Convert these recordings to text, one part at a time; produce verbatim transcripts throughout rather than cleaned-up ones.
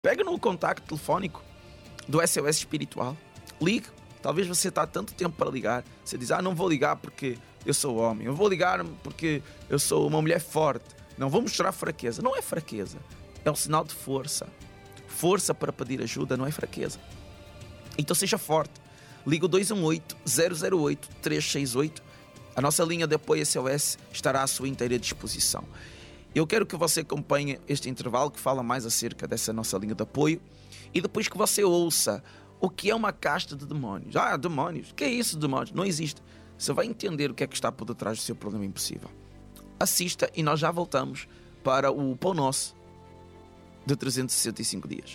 Pega no contacto telefónico do S O S Espiritual, ligue. Talvez você está há tanto tempo para ligar, você diz, ah, não vou ligar porque eu sou homem, eu vou ligar porque eu sou uma mulher forte, não vou mostrar fraqueza. Não é fraqueza, é um sinal de força. Força para pedir ajuda não é fraqueza. Então seja forte. Liga o dois um oito, zero zero oito, três seis oito. A nossa linha de apoio S O S estará à sua inteira disposição. Eu quero que você acompanhe este intervalo que fala mais acerca dessa nossa linha de apoio e depois que você ouça o que é uma casta de demónios. Ah, demónios? O que é isso, demónios? Não existe. Você vai entender o que é que está por detrás do seu problema impossível. Assista e nós já voltamos para o Pão Nosso de trezentos e sessenta e cinco dias.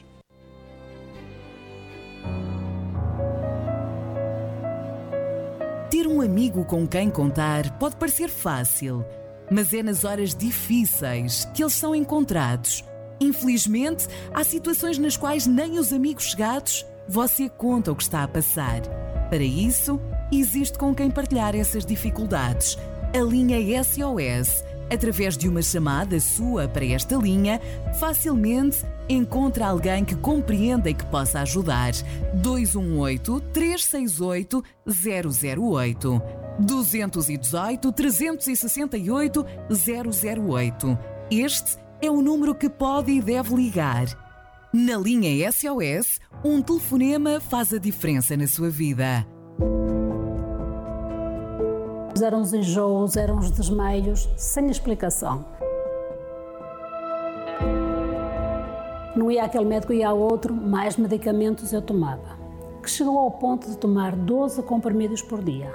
Ter um amigo com quem contar pode parecer fácil, mas é nas horas difíceis que eles são encontrados. Infelizmente, há situações nas quais nem os amigos chegados você conta o que está a passar. Para isso, existe com quem partilhar essas dificuldades. A linha S O S, através de uma chamada sua para esta linha, facilmente encontra alguém que compreenda e que possa ajudar. dois um oito, três seis oito, zero zero oito. dois um oito, três seis oito, zero zero oito. Este é o número que pode e deve ligar. Na linha S O S, um telefonema faz a diferença na sua vida. Eram os enjoos, eram os desmaios, sem explicação. Não ia àquele médico, ia ao outro, mais medicamentos eu tomava. Que chegou ao ponto de tomar doze comprimidos por dia.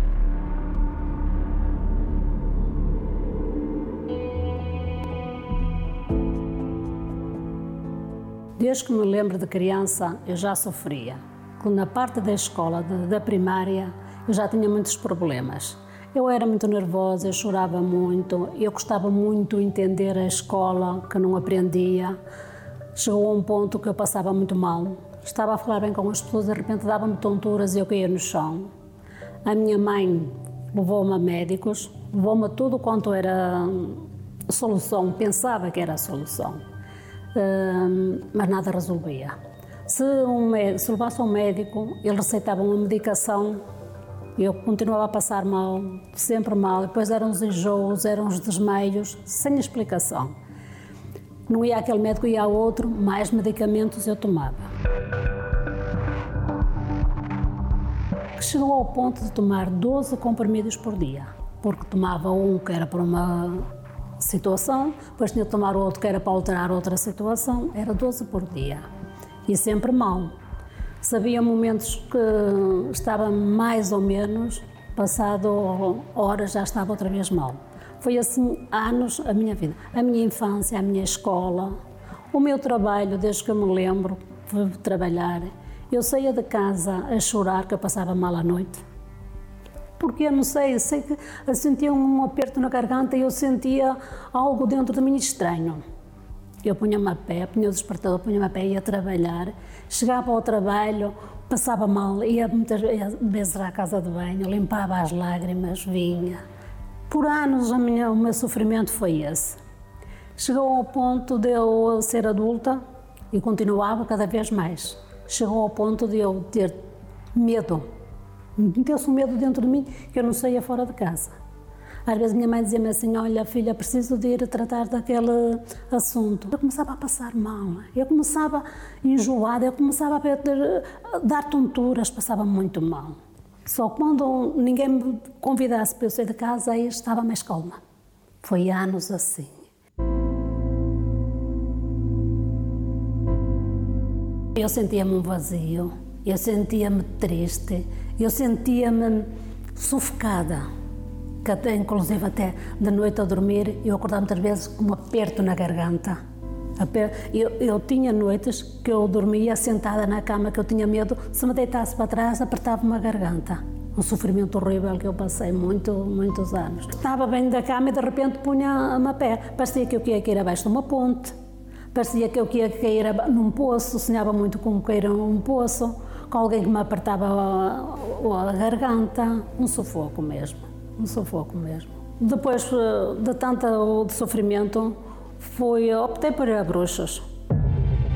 Desde que me lembro de criança, eu já sofria. Na parte da escola, de, da primária, eu já tinha muitos problemas. Eu era muito nervosa, eu chorava muito, eu gostava muito de entender a escola, que não aprendia. Chegou a um ponto que eu passava muito mal. Estava a falar bem com as pessoas, de repente dava-me tonturas e eu caía no chão. A minha mãe levou-me a médicos, levou-me a tudo quanto era solução, pensava que era a solução. Uh, mas nada resolvia. Se, um médico, se levasse ao médico, ele receitava uma medicação, eu continuava a passar mal, sempre mal, depois eram os enjoos, eram os desmaios, sem explicação. Não ia àquele médico, ia ao outro, mais medicamentos eu tomava. Chegou ao ponto de tomar doze comprimidos por dia, porque tomava um que era para uma situação, depois tinha de tomar outro que era para alterar outra situação, era doze por dia. E sempre mal. Sabia momentos que estava mais ou menos, passado horas já estava outra vez mal. Foi assim anos a minha vida, a minha infância, a minha escola, o meu trabalho, desde que eu me lembro de trabalhar. Eu saía de casa a chorar que eu passava mal à noite. Porque eu não sei, sei que eu sentia um aperto na garganta e eu sentia algo dentro de mim estranho. Eu punha-me a pé, punha o despertador, punha-me a pé e ia trabalhar. Chegava ao trabalho, passava mal, ia muitas vezes à casa de banho, limpava as lágrimas, vinha. Por anos a minha, o meu sofrimento foi esse. Chegou ao ponto de eu ser adulta e continuava cada vez mais. Chegou ao ponto de eu ter medo. Meteu-se um medo dentro de mim que eu não saía fora de casa. Às vezes minha mãe dizia-me assim, olha filha, preciso de ir tratar daquele assunto. Eu começava a passar mal, eu começava enjoada, eu começava a, ter, a dar tonturas, passava muito mal. Só quando ninguém me convidasse para eu sair de casa, aí estava mais calma. Foi anos assim. Eu sentia-me um vazio, eu sentia-me triste, eu sentia-me sufocada, que até, inclusive até de noite a dormir, eu acordava muitas vezes com um aperto na garganta. Eu, eu tinha noites que eu dormia sentada na cama, que eu tinha medo, se me deitasse para trás, apertava-me a garganta. Um sofrimento horrível que eu passei muito, muitos anos. Estava bem da cama e de repente punha-me a pé. Parecia que eu ia cair abaixo de uma ponte, parecia que eu ia cair num poço, sonhava muito com cair num poço, com alguém que me apertava a, a garganta, um sufoco mesmo, um sufoco mesmo. Depois de tanto de sofrimento, fui, optei por ir a bruxos.